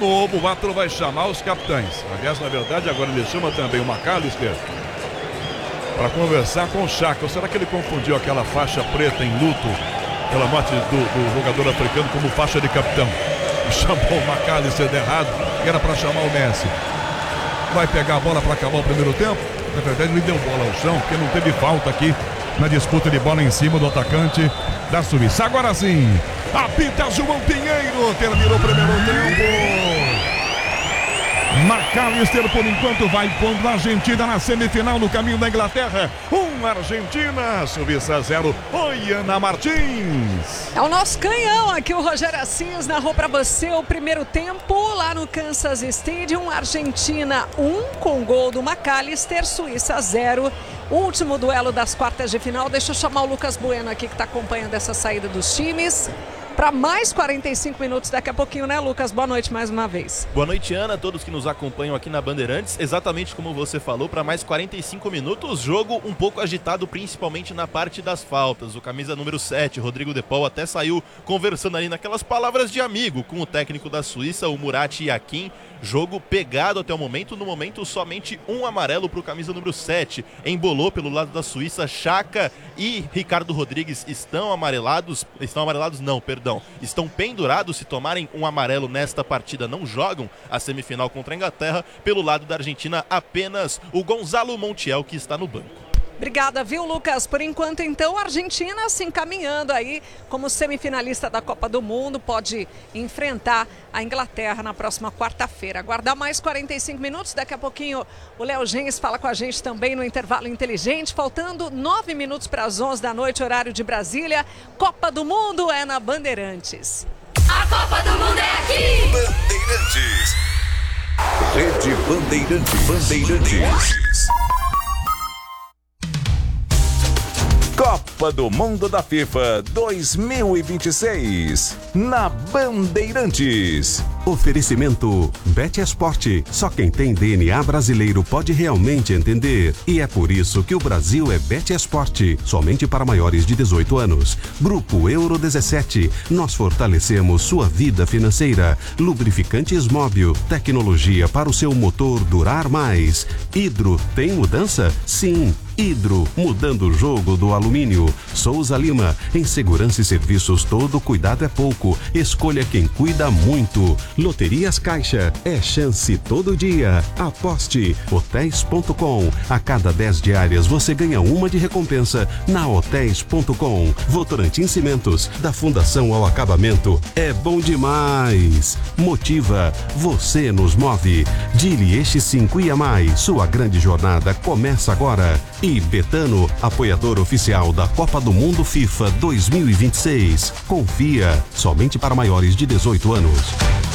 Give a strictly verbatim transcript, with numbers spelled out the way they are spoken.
novo, o Átalo vai chamar os capitães. Aliás, na verdade, agora ele chama também o McAllister para conversar com o Chaka. Ou será que ele confundiu aquela faixa preta em luto pela morte do, do jogador africano como faixa de capitão? Chamou o McAllister de errado, que era para chamar o Messi. Vai pegar a bola para acabar o primeiro tempo? Na verdade, ele deu bola ao chão, porque não teve falta aqui na disputa de bola em cima do atacante da Suíça. Agora sim, apita João Pinheiro, terminou o primeiro tempo. McAllister, por enquanto, vai pondo a Argentina na semifinal, no caminho da Inglaterra. Um Argentina, Suíça zero. Oi, Ana Martins. É o nosso canhão aqui, o Rogério Assis narrou para você o primeiro tempo lá no Kansas Stadium. Argentina um com gol do McAllister, Suíça zero. Último duelo das quartas de final. Deixa eu chamar o Lucas Bueno aqui, que está acompanhando essa saída dos times. Para mais quarenta e cinco minutos daqui a pouquinho, né, Lucas? Boa noite mais uma vez. Boa noite, Ana, todos que nos acompanham aqui na Bandeirantes. Exatamente como você falou, para mais quarenta e cinco minutos, jogo um pouco agitado, principalmente na parte das faltas. O camisa número sete, Rodrigo De Paul, até saiu conversando ali naquelas palavras de amigo com o técnico da Suíça, o Murat Yakin. Jogo pegado até o momento, no momento somente um amarelo para o camisa número sete. Embolou pelo lado da Suíça, Chaka e Ricardo Rodrigues estão amarelados, estão amarelados não, perdão, estão pendurados. Se tomarem um amarelo nesta partida não jogam a semifinal contra a Inglaterra. Pelo lado da Argentina, apenas o Gonzalo Montiel, que está no banco. Obrigada, viu, Lucas? Por enquanto, então, a Argentina se encaminhando aí como semifinalista da Copa do Mundo, pode enfrentar a Inglaterra na próxima quarta-feira. Aguardar mais quarenta e cinco minutos, daqui a pouquinho o Léo Gens fala com a gente também no intervalo inteligente, faltando nove minutos para as onze da noite, horário de Brasília. Copa do Mundo é na Bandeirantes. A Copa do Mundo é aqui! Bandeirantes. Rede Bandeirantes. Bandeirantes. Copa do Mundo da FIFA dois mil e vinte e seis, na Bandeirantes. Oferecimento BetEsport. Só quem tem D N A brasileiro pode realmente entender. E é por isso que o Brasil é BetEsport. Somente para maiores de dezoito anos. Grupo Euro dezessete. Nós fortalecemos sua vida financeira. Lubrificantes Móbil. Tecnologia para o seu motor durar mais. Hidro, tem mudança? Sim. Hidro, mudando o jogo do alumínio. Souza Lima, em segurança e serviços todo cuidado é pouco. Escolha quem cuida muito. Loterias Caixa, é chance todo dia. Aposte. hotéis ponto com. A cada dez diárias você ganha uma de recompensa na hotéis ponto com. Votorantim Cimentos, da Fundação ao Acabamento. É bom demais. Motiva, você nos move. Dili Eixo cinco I A Mais, sua grande jornada começa agora. E Betano, apoiador oficial da Copa do Mundo FIFA dois mil e vinte e seis. Confia, somente para maiores de dezoito anos.